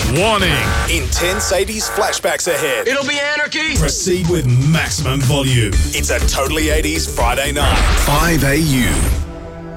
Warning. Intense 80s flashbacks ahead. It'll be anarchy. Proceed with maximum volume. It's a Totally 80s Friday night. 5AU.